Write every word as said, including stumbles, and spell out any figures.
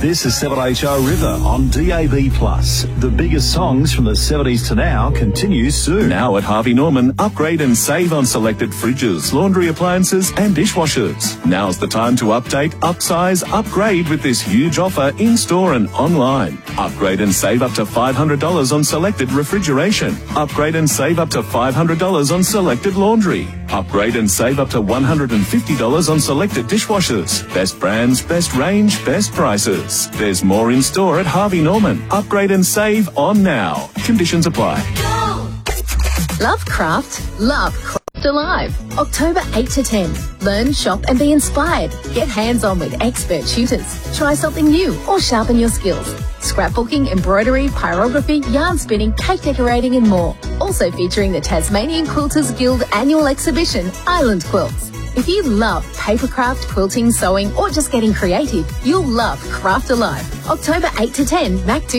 This is seven H O River on D A B plus. The biggest songs from the seventies to now continue soon. Now at Harvey Norman, upgrade and save on selected fridges, laundry appliances and dishwashers. Now's the time to update, upsize, upgrade with this huge offer in-store and online. Upgrade and save up to five hundred dollars on selected refrigeration. Upgrade and save up to five hundred dollars on selected laundry. Upgrade and save up to one hundred fifty dollars on selected dishwashers. Best brands, best range, best prices. There's more in store at Harvey Norman. Upgrade and save on now. Conditions apply. Love craft? Love Craft Alive. October eighth to ten. Learn, shop and be inspired. Get hands-on with expert tutors. Try something new or sharpen your skills. Scrapbooking, embroidery, pyrography, yarn spinning, cake decorating and more. Also featuring the Tasmanian Quilters Guild annual exhibition, Island Quilts. If you love papercraft, quilting, sewing or just getting creative, you'll love Craft Alive. October eighth to ten, Mac two